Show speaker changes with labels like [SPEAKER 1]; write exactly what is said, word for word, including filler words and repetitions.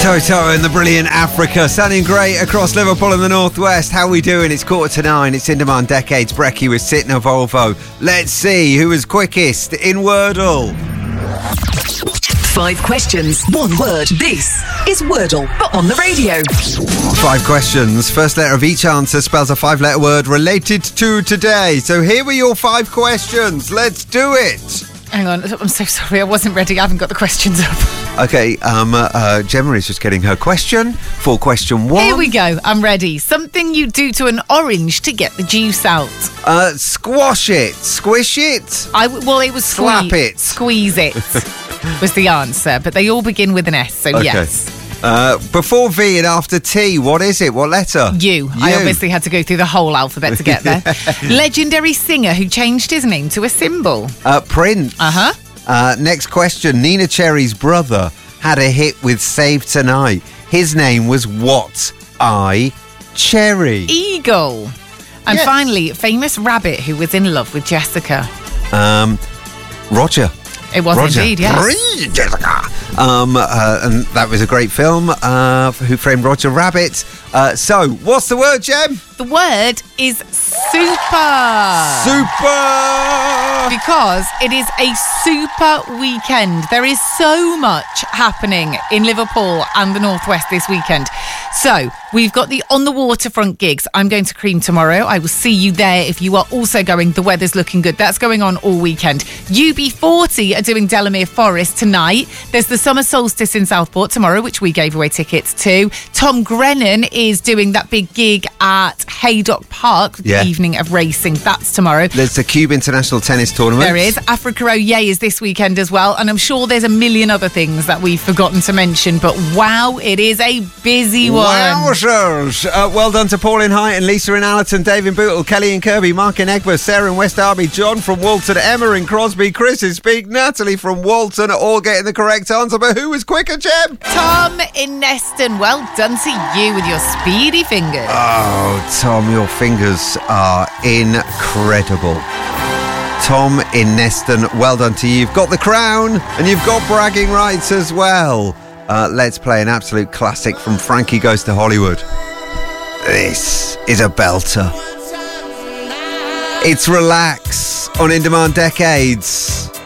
[SPEAKER 1] Toto and the brilliant Africa, sounding great across Liverpool and the Northwest. How are we doing? It's quarter to nine. It's In Demand Decades. Brecky with Sitna Volvo. Let's see who was quickest in Wordle.
[SPEAKER 2] Five questions, one word. This is Wordle, but on the radio.
[SPEAKER 1] Five questions. First letter of each answer spells a five-letter word related to today. So here were your five questions. Let's do it.
[SPEAKER 3] Hang on, I'm so sorry, I wasn't ready. I haven't got the questions up.
[SPEAKER 1] Okay, um, uh, Gemma is just getting her question for question one.
[SPEAKER 3] Here we go, I'm ready. Something you do to an orange to get the juice out.
[SPEAKER 1] Uh, squash it, squish it.
[SPEAKER 3] I w- well, it was
[SPEAKER 1] Slap
[SPEAKER 3] squeeze,
[SPEAKER 1] it.
[SPEAKER 3] Squeeze it was the answer, but they all begin with an S, so
[SPEAKER 1] Okay.
[SPEAKER 3] yes.
[SPEAKER 1] Uh, before V and after T, what is it? What letter?
[SPEAKER 3] U. I obviously had to go through the whole alphabet to get there. Legendary singer who changed his name to a symbol.
[SPEAKER 1] Uh, Prince.
[SPEAKER 3] Uh-huh.
[SPEAKER 1] Uh, next question. Nina Cherry's brother had a hit with Save Tonight. His name was What I Cherry.
[SPEAKER 3] Eagle. And
[SPEAKER 1] Yes.
[SPEAKER 3] finally, famous rabbit who was in love with Jessica.
[SPEAKER 1] Um, Roger.
[SPEAKER 3] It was
[SPEAKER 1] Roger.
[SPEAKER 3] indeed, yes.
[SPEAKER 1] Free Jessica. Um, uh, and that was a great film. Uh, Who Framed Roger Rabbit? Uh, so, what's the word, Gem?
[SPEAKER 3] The word is super.
[SPEAKER 1] Super.
[SPEAKER 3] Because it is a super weekend. There is so much happening in Liverpool and the Northwest this weekend. So, we've got the On the Waterfront gigs. I'm going to Cream tomorrow. I will see you there if you are also going. The weather's looking good. That's going on all weekend. U B forty are doing Delamere Forest tonight. There's the Summer Solstice in Southport tomorrow, which we gave away tickets to. Tom Grennan is doing that big gig at Haydock Park,
[SPEAKER 1] Yeah.
[SPEAKER 3] the evening of racing. That's tomorrow.
[SPEAKER 1] There's the Cube International Tennis Tournament.
[SPEAKER 3] There is. Africa Oye is this weekend as well. And I'm sure there's a million other things that we've forgotten to mention. But wow, it is a busy one.
[SPEAKER 1] Wowzers! Uh, well done to Paul in Height and Lisa in Allerton, Dave in Bootle, Kelly in Kirby, Mark in Egbert, Sarah in West Derby, John from Walton, Emma in Crosby, Chris in Speak, Natalie from Walton, all getting the correct answer. But who was quicker, Gem?
[SPEAKER 3] Tom in Neston, well done to you with your speedy fingers.
[SPEAKER 1] Oh, Tom, your fingers are incredible. Tom in Neston, well done to you. You've got the crown and you've got bragging rights as well. Uh, let's play an absolute classic from Frankie Goes to Hollywood. This is a belter. It's Relax on In Demand Decades.